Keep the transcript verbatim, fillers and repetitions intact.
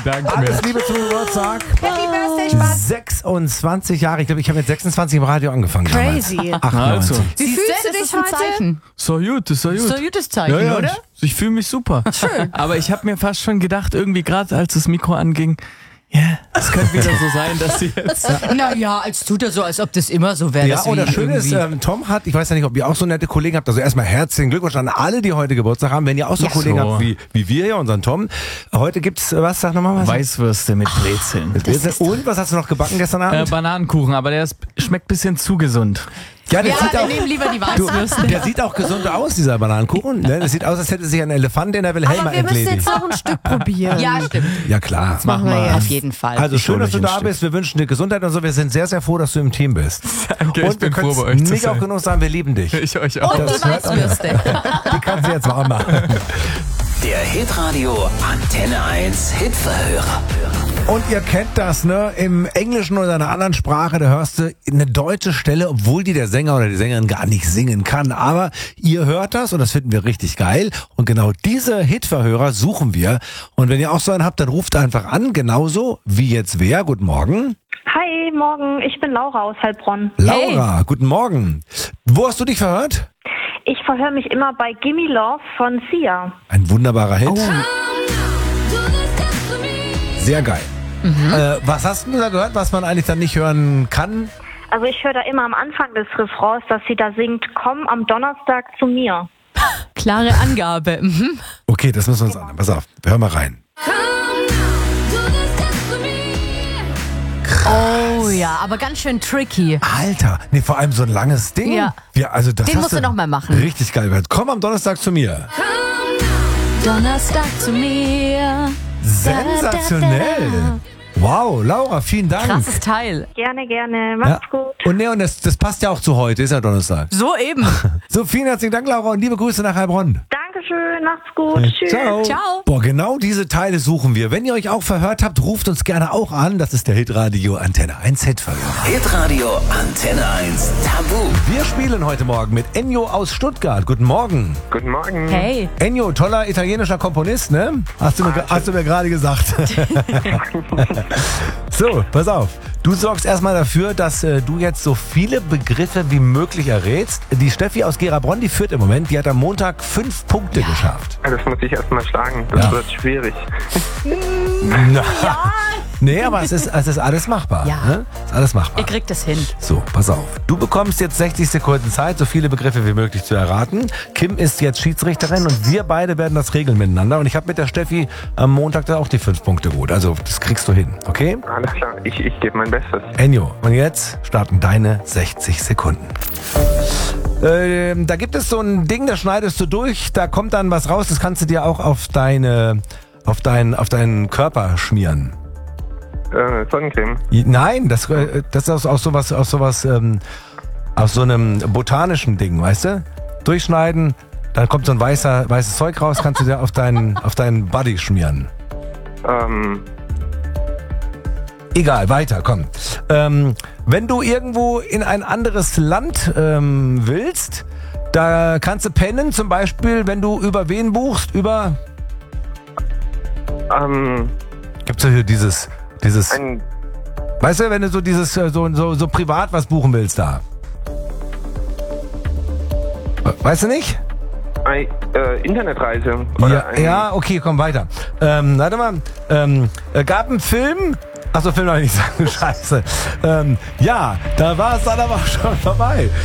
Danke. Alles Liebe zum Geburtstag. Happy Birthday, Spaß. sechsundzwanzig Jahre. Ich glaube, ich habe mit sechsundzwanzig im Radio angefangen. Crazy. Damals. Also, achtundneunzig. Wie fühlst du das dich ist ein heute? Zeichen. so gut, ist so gut. So ein gutes Zeichen, ja, ja, oder? Ich, ich fühle mich super. Schön. Aber ich habe mir fast schon gedacht, irgendwie gerade als das Mikro anging, ja, yeah, es könnte wieder so sein, dass sie jetzt... Naja, als tut er so, als ob das immer so wäre. Ja, und das Schöne ist, ähm, Tom hat, ich weiß ja nicht, ob ihr auch so nette Kollegen habt, also erstmal herzlichen Glückwunsch an alle, die heute Geburtstag haben. Wenn ihr auch so Ja. Kollegen So. habt wie, wie wir hier, unseren Tom. Heute gibt's, äh, was, sag nochmal was? Weißwürste mit Brezeln. Und was hast du noch gebacken gestern Äh, Abend? Bananenkuchen, aber der ist, schmeckt ein bisschen zu gesund. ja, der Ja, sieht wir auch, nehmen lieber die du, Weißwürste. der sieht auch gesund aus, dieser Bananenkuchen. Ne? Das sieht aus, als hätte sich ein Elefant in der Wilhelma Aber wir müssen entledigen. jetzt noch ein Stück probieren. Ja, stimmt. Ja, klar. machen wir Auf jetzt. jeden Fall. Also schön, dass du hol euch da ein bist. Wir wünschen dir Gesundheit und so. Wir sind sehr, sehr froh, dass du im Team bist. Danke, und ich bin wir froh, können bei euch zu nicht auch sein. genug sagen, wir lieben dich. Ich euch auch. Und das die hört man. Weißwürste. Die kannst du jetzt warm machen. Der Hitradio Antenne eins Hitverhörer. Und ihr kennt das, ne? Im Englischen oder einer anderen Sprache, da hörst du eine deutsche Stelle, obwohl die der Sänger oder die Sängerin gar nicht singen kann. Aber ihr hört das und das finden wir richtig geil. Und genau diese Hitverhörer suchen wir. Und wenn ihr auch so einen habt, dann ruft einfach an, genauso wie jetzt wer. Guten Morgen. Hi, morgen. Ich bin Laura aus Heilbronn. Laura, guten Morgen. Wo hast du dich verhört? Ich verhöre mich immer bei Gimme Love von Sia. Ein wunderbarer Hit. Sehr geil. Äh, was hast du da gehört, was man eigentlich dann nicht hören kann? Also ich höre da immer am Anfang des Refrains, dass sie da singt, komm am Donnerstag zu mir. Klare Angabe. Mhm. Okay, das müssen wir uns anhören. Pass auf, hör mal rein. Oh ja, aber ganz schön tricky. Alter, nee, vor allem so ein langes Ding. Ja. Ja, also das Den hast musst du noch mal machen. Richtig geil gehört. Komm am Donnerstag zu mir. Donnerstag zu mir. Sensationell. Wow, Laura, vielen Dank. Krasses Teil. Gerne, gerne. Ja. Macht's gut. Und nee, und das, das passt ja auch zu heute, ist ja Donnerstag. So eben. So, vielen herzlichen Dank, Laura, und liebe Grüße nach Heilbronn. Dankeschön, macht's gut. Tschüss. Ciao. Ciao. Boah, genau diese Teile suchen wir. Wenn ihr euch auch verhört habt, ruft uns gerne auch an. Das ist der Hitradio Antenne eins Hitverhörer. Hitradio Antenne eins Tabu. Wir spielen heute Morgen mit Ennio aus Stuttgart. Guten Morgen. Guten Morgen. Hey. Ennio, toller italienischer Komponist, ne? Hast du mir, hast du mir gerade gesagt. So, pass auf. Du sorgst erstmal dafür, dass äh, du jetzt so viele Begriffe wie möglich errätst. Die Steffi aus Gerabronn, die führt im Moment, die hat am Montag fünf Punkte geschafft. Das muss ich erstmal schlagen. Das Ja. wird schwierig. Na. Nee, aber es ist, es ist alles machbar. Ja. Ne? Ist alles machbar. Ihr kriegt es hin. So, pass auf. Du bekommst jetzt sechzig Sekunden Zeit, so viele Begriffe wie möglich zu erraten. Kim ist jetzt Schiedsrichterin und wir beide werden das regeln miteinander. Und ich habe mit der Steffi am Montag da auch die fünf Punkte gut. Also das kriegst du hin, okay? Alles klar. Ich, ich gebe mein Bestes. Ennio, und jetzt starten deine sechzig Sekunden. Ähm, da gibt es so ein Ding, das schneidest du durch, da kommt dann was raus, das kannst du dir auch auf deine, auf dein, auf deinen Körper schmieren. Äh, Sonnencreme. Nein, das, äh, das ist aus, aus sowas, aus sowas, ähm, aus so einem botanischen Ding, weißt du? Durchschneiden, dann kommt so ein weißer, weißes Zeug raus, kannst du dir auf deinen, auf deinen Body schmieren. Ähm, Egal, weiter, komm. Ähm, wenn du irgendwo in ein anderes Land ähm, willst, da kannst du pennen, zum Beispiel, wenn du über wen buchst, über... ähm, Gibt's ja hier dieses, dieses... ein, Weißt du, wenn du so dieses, äh, so, so, so privat was buchen willst da. Weißt du nicht? ein äh, Internetreise. Ja, Oder ein, ja, okay, komm weiter. Ähm, warte mal, ähm, äh, gab einen Film... Achso, Film noch nicht sagen, scheiße. Ähm, ja, da war es dann aber auch schon vorbei.